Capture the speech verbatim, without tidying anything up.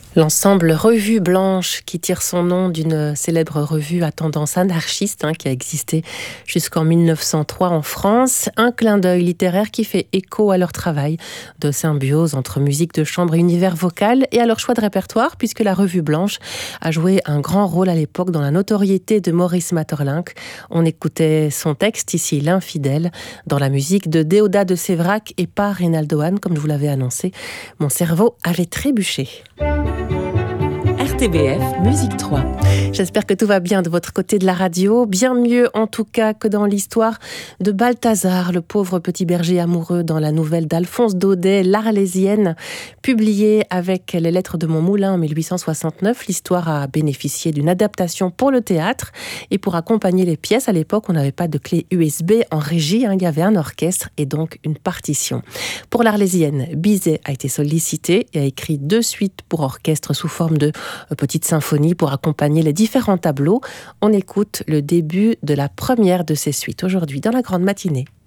L'ensemble Revue Blanche, qui tire son nom d'une célèbre revue à tendance anarchiste hein, qui a existé jusqu'en mille neuf cent trois en France. Un clin d'œil littéraire qui fait écho à leur travail de symbiose entre musique de chambre et univers vocal et à leur choix de répertoire, puisque la Revue Blanche a joué un grand rôle à l'époque dans la notoriété de Maurice Maeterlinck. On écoutait son texte, ici L'Infidèle, dans la musique de Déodat de Séverac et pas Reynaldo Hahn, comme je vous l'avais annoncé. Mon cerveau avait trébuché. R T B F Musique trois. J'espère que tout va bien de votre côté de la radio, bien mieux en tout cas que dans l'histoire de Balthazar, le pauvre petit berger amoureux, dans la nouvelle d'Alphonse Daudet, L'Arlésienne, publiée avec Les Lettres de mon moulin en mille huit cent soixante-neuf. L'histoire a bénéficié d'une adaptation pour le théâtre et pour accompagner les pièces. À l'époque, on n'avait pas de clé U S B en régie, hein, il y avait un orchestre et donc une partition. Pour L'Arlésienne, Bizet a été sollicité et a écrit deux suites pour orchestre sous forme de petite symphonie pour accompagner les différents tableaux. On écoute le début de la première de ces suites aujourd'hui dans la grande matinée.